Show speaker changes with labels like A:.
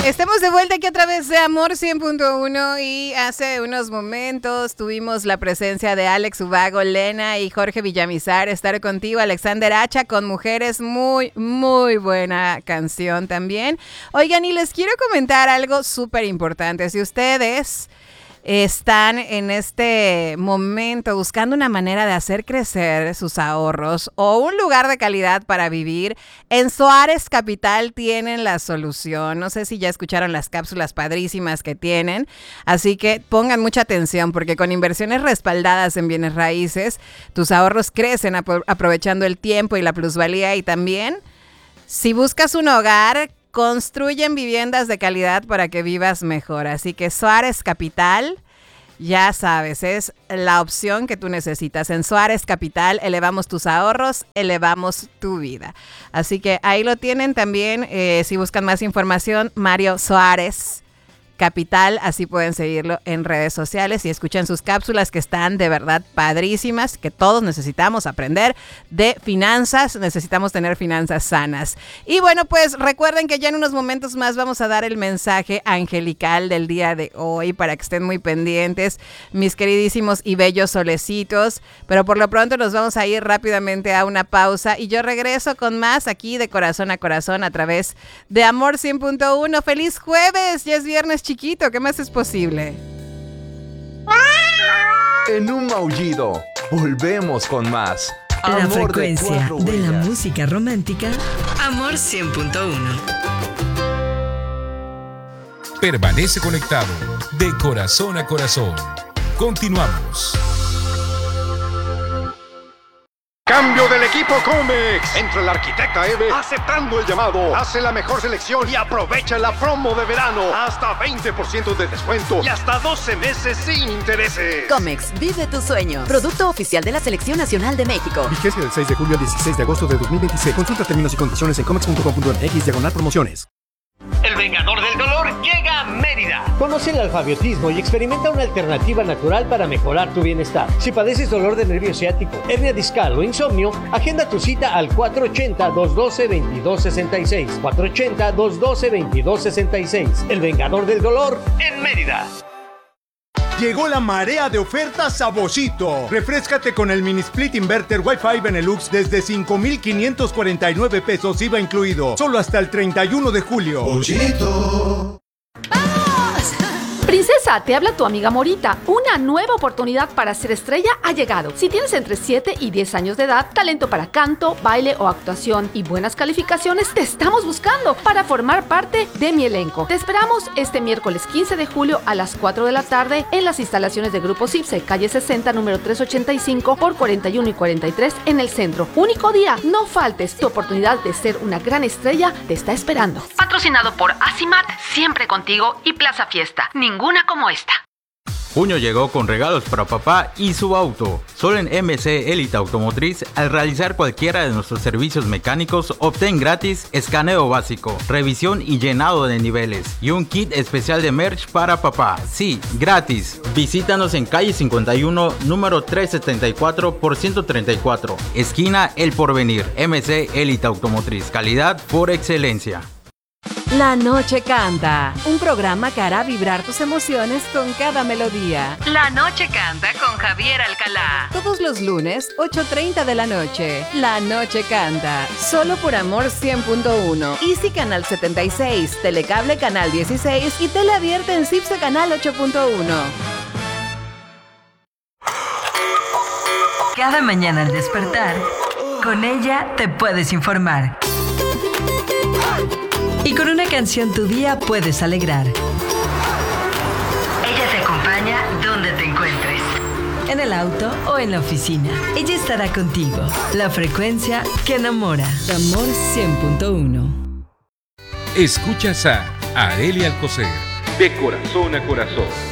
A: Estamos de vuelta aquí a través de Amor 100.1 y hace unos momentos tuvimos la presencia de Alex Ubago, Lena y Jorge Villamizar. Estar contigo, Alexander Hacha, con Mujeres, muy, muy buena canción también. Oigan, y les quiero comentar algo súper importante. Si ustedes están en este momento buscando una manera de hacer crecer sus ahorros o un lugar de calidad para vivir, en Soares Capital tienen la solución. No sé si ya escucharon las cápsulas padrísimas que tienen, así que pongan mucha atención porque con inversiones respaldadas en bienes raíces, tus ahorros crecen aprovechando el tiempo y la plusvalía, y también si buscas un hogar, construyen viviendas de calidad para que vivas mejor. Así que Soares Capital, ya sabes, es la opción que tú necesitas. En Soares Capital elevamos tus ahorros, elevamos tu vida. Así que ahí lo tienen también. Si buscan más información, Mario Soares Capital, así pueden seguirlo en redes sociales y escuchen sus cápsulas que están de verdad padrísimas, que todos necesitamos aprender de finanzas, necesitamos tener finanzas sanas. Y bueno, pues recuerden que ya en unos momentos más vamos a dar el mensaje angelical del día de hoy para que estén muy pendientes, mis queridísimos y bellos solecitos, pero por lo pronto nos vamos a ir rápidamente a una pausa y yo regreso con más aquí de Corazón a Corazón a través de Amor 100.1. ¡Feliz jueves! Ya es viernes chiquito, ¿qué más es posible?
B: En un maullido, volvemos con más.
C: La frecuencia de la música romántica. Amor 100.1.
D: Permanece conectado de corazón a corazón. Continuamos.
E: Cambio del equipo Comex. Entra el arquitecta Eve aceptando el llamado. Hace la mejor selección y aprovecha la promo de verano. Hasta 20% de descuento y hasta 12 meses sin intereses.
F: Comex, vive tu sueño. Producto oficial de la Selección Nacional de México.
G: Vigencia del 6 de julio al 16 de agosto de 2026. Consulta términos y condiciones en comex.com.mx/promociones.
H: El Vengador del Dolor llega a Mérida.
I: Conoce el alfabetismo y experimenta una alternativa natural para mejorar tu bienestar. Si padeces dolor de nervio ciático, hernia discal o insomnio, agenda tu cita al 480-212-2266. 480-212-2266. El Vengador del Dolor en Mérida.
J: Llegó la marea de ofertas a Boschito. Refréscate con el mini split inverter Wi-Fi Benelux desde 5,549 pesos IVA incluido. Solo hasta el 31 de julio.
K: Boschito. Princesa, te habla tu amiga Morita. Una nueva oportunidad para ser estrella ha llegado. Si tienes entre 7 y 10 años de edad, talento para canto, baile o actuación y buenas calificaciones, te estamos buscando para formar parte de mi elenco. Te esperamos este miércoles 15 de julio a las 4 de la tarde en las instalaciones de Grupo Cipse, calle 60, número 385 por 41 y 43 en el centro. Único día, no faltes. Tu oportunidad de ser una gran estrella te está esperando. Patrocinado por Asimat, siempre contigo, y Plaza Fiesta. Ninguna como esta.
L: Junio llegó con regalos para papá y su auto. Solo en MC Elite Automotriz, al realizar cualquiera de nuestros servicios mecánicos, obtén gratis escaneo básico, revisión y llenado de niveles y un kit especial de merch para papá. Sí, gratis. Visítanos en calle 51, número 374 por 134, esquina El Porvenir. MC Elite Automotriz, calidad por excelencia.
M: La Noche Canta, un programa que hará vibrar tus emociones con cada melodía.
N: La Noche Canta con Javier Alcalá.
M: Todos los lunes, 8:30 de la noche. La Noche Canta, solo por Amor 100.1. Easy Canal 76, Telecable Canal 16 y Tele Abierta en Cipse Canal 8.1.
C: Cada mañana al despertar, con ella te puedes informar. Y con una canción tu día puedes alegrar. Ella te acompaña donde te encuentres. En el auto o en la oficina. Ella estará contigo. La frecuencia que enamora. Amor 100.1.
D: Escuchas a Arelia Alcocer.
O: De corazón a corazón.